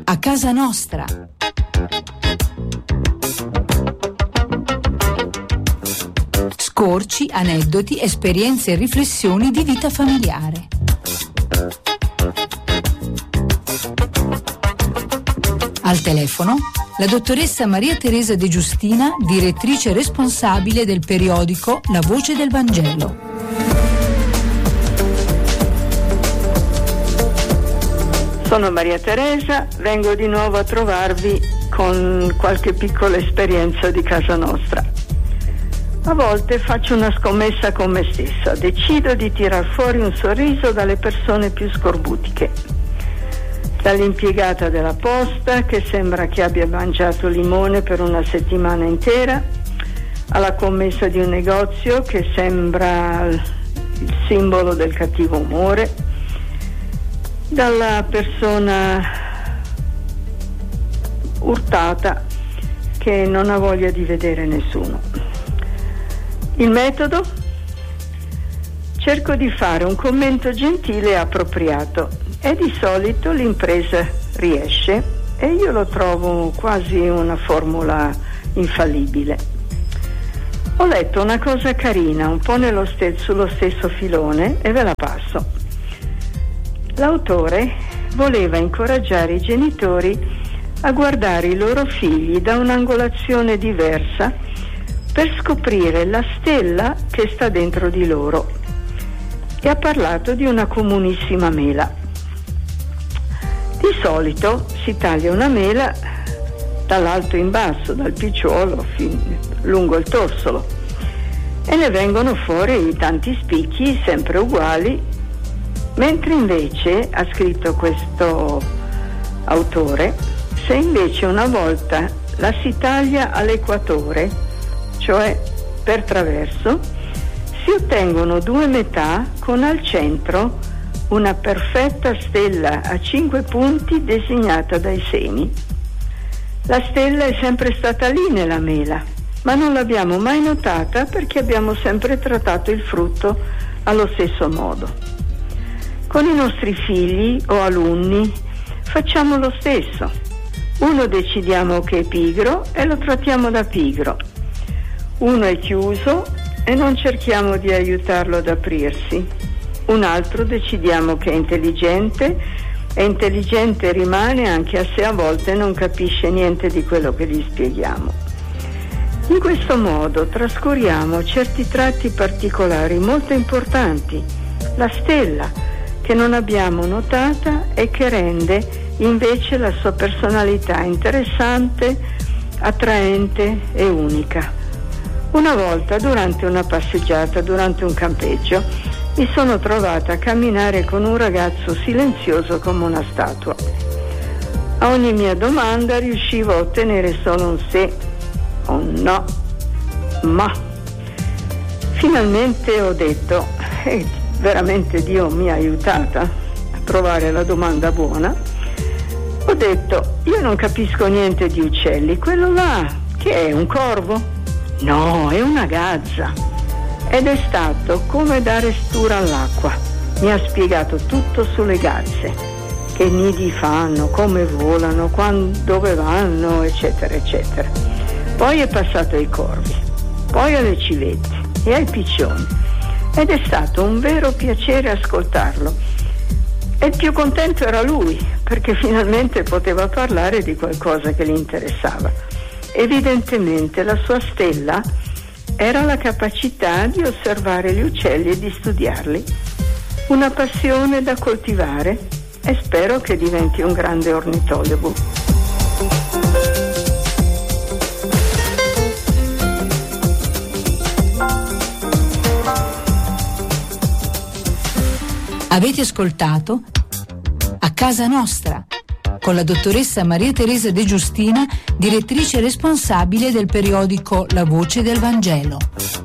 A casa nostra. Scorci, aneddoti, esperienze e riflessioni di vita familiare. Al telefono la dottoressa Maria Teresa De Giustina, direttrice responsabile del periodico La Voce del Vangelo. Sono Maria Teresa, vengo di nuovo a trovarvi con qualche piccola esperienza di casa nostra. A volte faccio una scommessa con me stessa, decido di tirar fuori un sorriso dalle persone più scorbutiche. Dall'impiegata della posta che sembra che abbia mangiato limone per una settimana intera, alla commessa di un negozio che sembra il simbolo del cattivo umore, dalla persona urtata che non ha voglia di vedere nessuno. Il metodo? Cerco di fare un commento gentile e appropriato e di solito l'impresa riesce e io lo trovo quasi una formula infallibile. Ho letto una cosa carina, un po' sullo stesso filone e ve la passo. L'autore voleva incoraggiare i genitori a guardare i loro figli da un'angolazione diversa per scoprire la stella che sta dentro di loro e ha parlato di una comunissima mela. Di solito si taglia una mela dall'alto in basso, dal picciolo lungo il torsolo e ne vengono fuori tanti spicchi sempre uguali, mentre invece, ha scritto questo autore, se invece una volta la si taglia all'equatore, cioè per traverso, si ottengono due metà con al centro una perfetta stella a 5 punti disegnata dai semi. La stella è sempre stata lì nella mela, ma non l'abbiamo mai notata perché abbiamo sempre trattato il frutto allo stesso modo. Con i nostri figli o alunni facciamo lo stesso. Uno decidiamo che è pigro e lo trattiamo da pigro. Uno è chiuso e non cerchiamo di aiutarlo ad aprirsi. Un altro decidiamo che è intelligente e intelligente rimane anche se a volte non capisce niente di quello che gli spieghiamo. In questo modo trascuriamo certi tratti particolari molto importanti. La stella, che non abbiamo notata e che rende invece la sua personalità interessante, attraente e unica. Una volta, durante una passeggiata, durante un campeggio, mi sono trovata a camminare con un ragazzo silenzioso come una statua. A ogni mia domanda riuscivo a ottenere solo un sì o un no, ma finalmente ho detto, veramente Dio mi ha aiutata a trovare la domanda buona. Ho detto, io non capisco niente di uccelli, quello là, che è un corvo? No, è una gazza. Ed è stato come dare stura all'acqua. Mi ha spiegato tutto sulle gazze, che nidi fanno, come volano, dove vanno, eccetera, eccetera. Poi è passato ai corvi, poi alle civette e ai piccioni. Ed è stato un vero piacere ascoltarlo. E il più contento era lui, perché finalmente poteva parlare di qualcosa che gli interessava. Evidentemente la sua stella era la capacità di osservare gli uccelli e di studiarli. Una passione da coltivare e spero che diventi un grande ornitologo. Avete ascoltato A casa nostra con la dottoressa Maria Teresa De Giustina, direttrice responsabile del periodico La Voce del Vangelo.